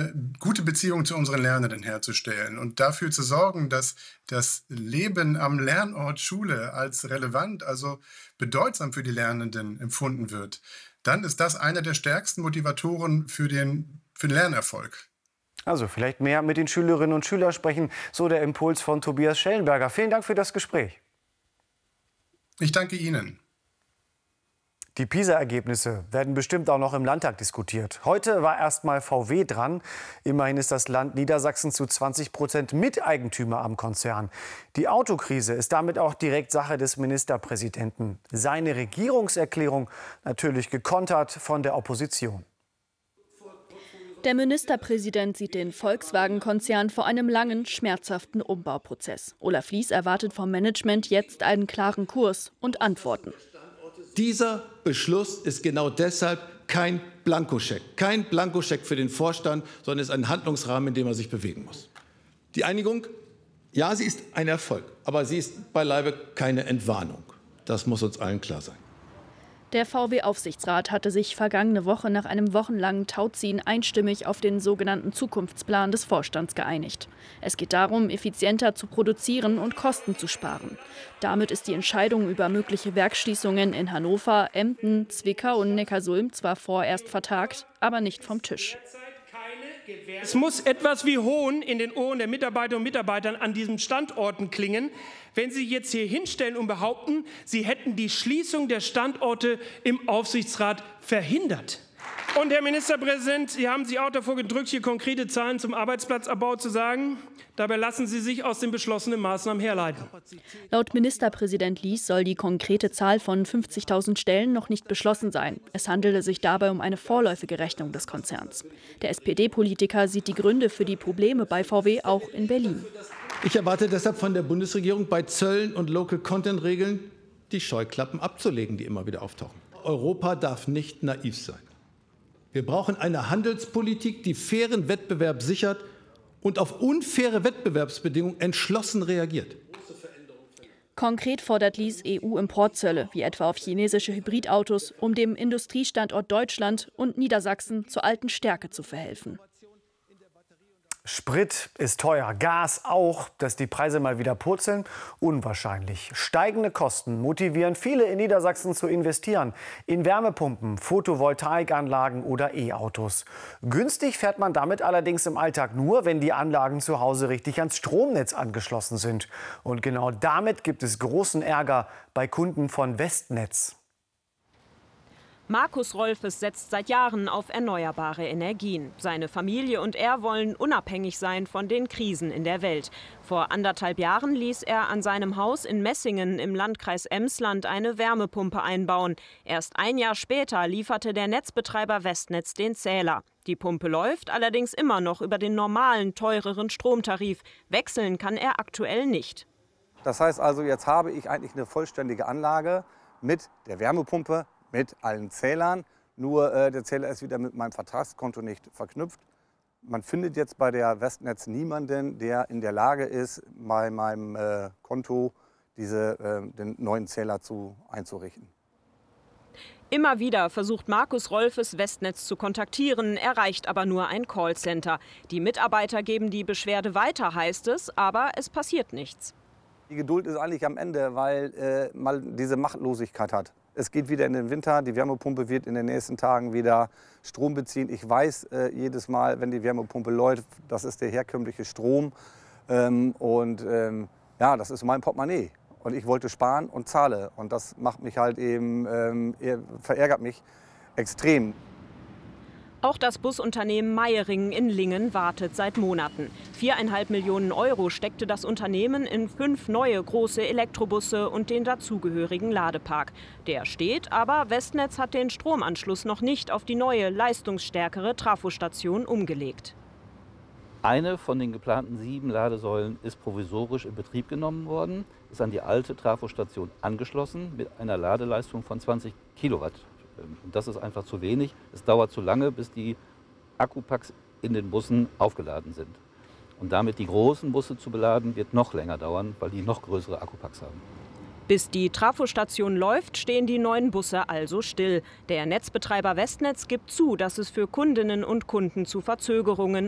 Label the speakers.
Speaker 1: gute Beziehungen zu unseren Lernenden herzustellen und dafür zu sorgen, dass das Leben am Lernort Schule als relevant, also bedeutsam für die Lernenden empfunden wird, dann ist das einer der stärksten Motivatoren für den Lernerfolg.
Speaker 2: Also vielleicht mehr mit den Schülerinnen und Schülern sprechen, so der Impuls von Tobias Schellenberger. Vielen Dank für das Gespräch.
Speaker 1: Ich danke Ihnen.
Speaker 2: Die PISA-Ergebnisse werden bestimmt auch noch im Landtag diskutiert. Heute war erst mal VW dran. Immerhin ist das Land Niedersachsen zu 20% Miteigentümer am Konzern. Die Autokrise ist damit auch direkt Sache des Ministerpräsidenten. Seine Regierungserklärung natürlich gekontert von der Opposition.
Speaker 3: Der Ministerpräsident sieht den Volkswagen-Konzern vor einem langen, schmerzhaften Umbauprozess. Olaf Lies erwartet vom Management jetzt einen klaren Kurs und Antworten.
Speaker 4: Dieser Beschluss ist genau deshalb kein Blankoscheck. Kein Blankoscheck für den Vorstand, sondern ist ein Handlungsrahmen, in dem er sich bewegen muss. Die Einigung, ja, sie ist ein Erfolg, aber sie ist beileibe keine Entwarnung. Das muss uns allen klar sein.
Speaker 3: Der VW-Aufsichtsrat hatte sich vergangene Woche nach einem wochenlangen Tauziehen einstimmig auf den sogenannten Zukunftsplan des Vorstands geeinigt. Es geht darum, effizienter zu produzieren und Kosten zu sparen. Damit ist die Entscheidung über mögliche Werksschließungen in Hannover, Emden, Zwickau und Neckarsulm zwar vorerst vertagt, aber nicht vom Tisch.
Speaker 5: Es muss etwas wie Hohn in den Ohren der Mitarbeiterinnen und Mitarbeitern an diesen Standorten klingen, wenn Sie jetzt hier hinstellen und behaupten, Sie hätten die Schließung der Standorte im Aufsichtsrat verhindert. Und Herr Ministerpräsident, Sie haben sich auch davor gedrückt, hier konkrete Zahlen zum Arbeitsplatzabbau zu sagen. Dabei lassen Sie sich aus den beschlossenen Maßnahmen herleiten.
Speaker 3: Laut Ministerpräsident Lies soll die konkrete Zahl von 50.000 Stellen noch nicht beschlossen sein. Es handelte sich dabei um eine vorläufige Rechnung des Konzerns. Der SPD-Politiker sieht die Gründe für die Probleme bei VW auch in Berlin.
Speaker 4: Ich erwarte deshalb von der Bundesregierung, bei Zöllen und Local-Content-Regeln die Scheuklappen abzulegen, die immer wieder auftauchen. Europa darf nicht naiv sein. Wir brauchen eine Handelspolitik, die fairen Wettbewerb sichert und auf unfaire Wettbewerbsbedingungen entschlossen reagiert.
Speaker 3: Konkret fordert Lies EU-Importzölle, wie etwa auf chinesische Hybridautos, um dem Industriestandort Deutschland und Niedersachsen zur alten Stärke zu verhelfen.
Speaker 2: Sprit ist teuer, Gas auch. Dass die Preise mal wieder purzeln? Unwahrscheinlich. Steigende Kosten motivieren viele in Niedersachsen zu investieren. In Wärmepumpen, Photovoltaikanlagen oder E-Autos. Günstig fährt man damit allerdings im Alltag nur, wenn die Anlagen zu Hause richtig ans Stromnetz angeschlossen sind. Und genau damit gibt es großen Ärger bei Kunden von Westnetz.
Speaker 6: Markus Rolfes setzt seit Jahren auf erneuerbare Energien. Seine Familie und er wollen unabhängig sein von den Krisen in der Welt. Vor 1,5 Jahren ließ er an seinem Haus in Messingen im Landkreis Emsland eine Wärmepumpe einbauen. Erst ein Jahr später lieferte der Netzbetreiber Westnetz den Zähler. Die Pumpe läuft allerdings immer noch über den normalen, teureren Stromtarif. Wechseln kann er aktuell nicht.
Speaker 7: Das heißt also, jetzt habe ich eigentlich eine vollständige Anlage mit der Wärmepumpe, mit allen Zählern. Nur der Zähler ist wieder mit meinem Vertragskonto nicht verknüpft. Man findet jetzt bei der Westnetz niemanden, der in der Lage ist, bei meinem Konto den neuen Zähler einzurichten.
Speaker 6: Immer wieder versucht Markus Rolfes, Westnetz zu kontaktieren, erreicht aber nur ein Callcenter. Die Mitarbeiter geben die Beschwerde weiter, heißt es, aber es passiert nichts.
Speaker 7: Die Geduld ist eigentlich am Ende, weil man diese Machtlosigkeit hat. Es geht wieder in den Winter, die Wärmepumpe wird in den nächsten Tagen wieder Strom beziehen. Ich weiß jedes Mal, wenn die Wärmepumpe läuft, das ist der herkömmliche Strom. Ja, das ist mein Portemonnaie. Und ich wollte sparen und zahle. Und das macht mich halt eben, verärgert mich extrem.
Speaker 6: Auch das Busunternehmen Meyering in Lingen wartet seit Monaten. 4,5 Millionen € steckte das Unternehmen in 5 neue große Elektrobusse und den dazugehörigen Ladepark. Der steht, aber Westnetz hat den Stromanschluss noch nicht auf die neue, leistungsstärkere Trafostation umgelegt.
Speaker 8: Eine von den geplanten 7 Ladesäulen ist provisorisch in Betrieb genommen worden, ist an die alte Trafostation angeschlossen mit einer Ladeleistung von 20 Kilowatt. Und das ist einfach zu wenig. Es dauert zu lange, bis die Akkupacks in den Bussen aufgeladen sind. Und damit die großen Busse zu beladen, wird noch länger dauern, weil die noch größere Akkupacks haben.
Speaker 6: Bis die Trafostation läuft, stehen die neuen Busse also still. Der Netzbetreiber Westnetz gibt zu, dass es für Kundinnen und Kunden zu Verzögerungen